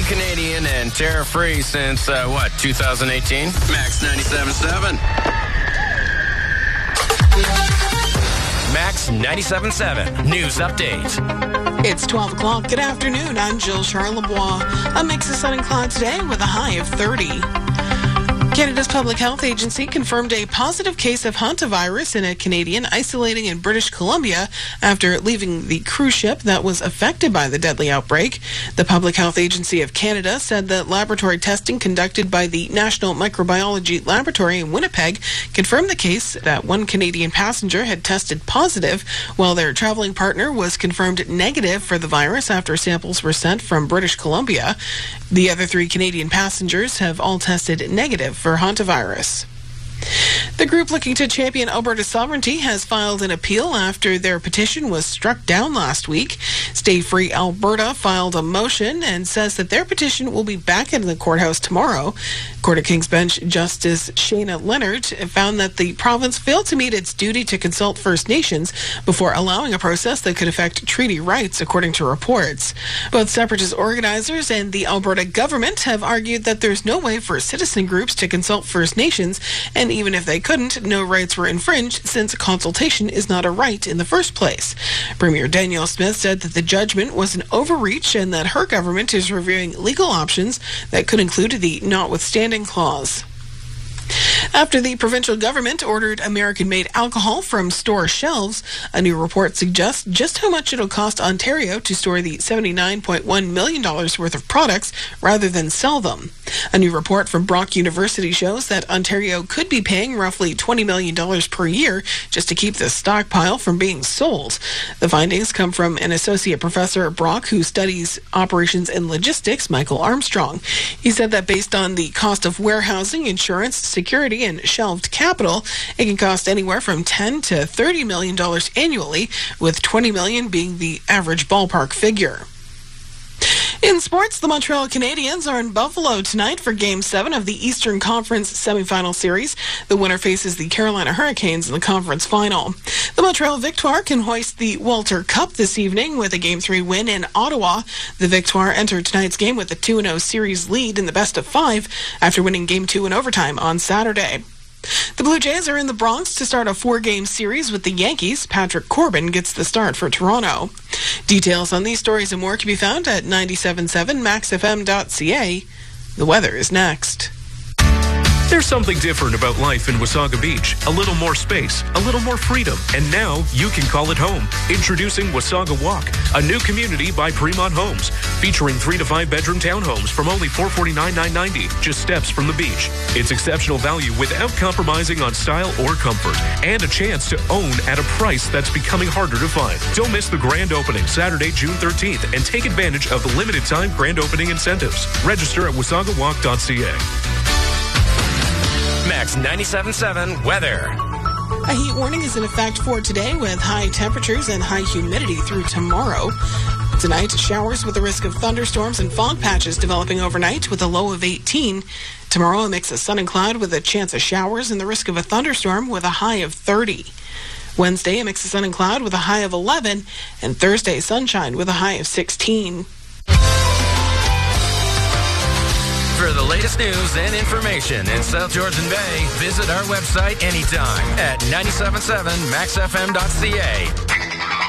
Canadian and tariff-free since, 2018? Max 97.7. Max 97.7 News Update. It's 12 o'clock. Good afternoon. I'm Jill Charlebois. A mix of sun and cloud today with a high of 30. Canada's Public Health Agency confirmed a positive case of hantavirus in a Canadian isolating in British Columbia after leaving the cruise ship that was affected by the deadly outbreak. The Public Health Agency of Canada said that laboratory testing conducted by the National Microbiology Laboratory in Winnipeg confirmed the case that one Canadian passenger had tested positive, while their traveling partner was confirmed negative for the virus after samples were sent from British Columbia. The other 3 Canadian passengers have all tested negative for hantavirus. The group looking to champion Alberta's sovereignty has filed an appeal after their petition was struck down last week. Stay Free Alberta filed a motion and says that their petition will be back in the courthouse tomorrow. Court of King's Bench Justice Shayna Leonard found that the province failed to meet its duty to consult First Nations before allowing a process that could affect treaty rights, according to reports. Both separatist organizers and the Alberta government have argued that there's no way for citizen groups to consult First Nations, and even if they couldn't, no rights were infringed since consultation is not a right in the first place. Premier Danielle Smith said that the judgment was an overreach and that her government is reviewing legal options that could include the notwithstanding clause. After the provincial government ordered American-made alcohol from store shelves, a new report suggests just how much it'll cost Ontario to store the $79.1 million worth of products rather than sell them. A new report from Brock University shows that Ontario could be paying roughly $20 million per year just to keep the stockpile from being sold. The findings come from an associate professor at Brock who studies operations and logistics, Michael Armstrong. He said that based on the cost of warehousing, insurance, security, and shelved capital, it can cost anywhere from $10 to $30 million annually, with $20 million being the average ballpark figure. In sports, the Montreal Canadiens are in Buffalo tonight for Game 7 of the Eastern Conference semifinal series. The winner faces the Carolina Hurricanes in the conference final. The Montreal Victoire can hoist the Walter Cup this evening with a Game 3 win in Ottawa. The Victoire entered tonight's game with a 2-0 series lead in the best of 5 after winning Game 2 in overtime on Saturday. The Blue Jays are in the Bronx to start a 4-game series with the Yankees. Patrick Corbin gets the start for Toronto. Details on these stories and more can be found at 977maxfm.ca. The weather is next. There's something different about life in Wasaga Beach. A little more space, a little more freedom, and now you can call it home. Introducing Wasaga Walk, a new community by Fremont Homes, featuring 3 to 5 bedroom townhomes from only $449,990, just steps from the beach. It's exceptional value without compromising on style or comfort, and a chance to own at a price that's becoming harder to find. Don't miss the grand opening Saturday, June 13th, and take advantage of the limited time grand opening incentives. Register at wasagawalk.ca. Max 97.7 weather. A heat warning is in effect for today with high temperatures and high humidity through tomorrow. Tonight, showers with a risk of thunderstorms and fog patches developing overnight with a low of 18. Tomorrow, a mix of sun and cloud with a chance of showers and the risk of a thunderstorm with a high of 30. Wednesday, a mix of sun and cloud with a high of 11. And Thursday, sunshine with a high of 16. For the latest news and information in South Georgian Bay, visit our website anytime at 977maxfm.ca.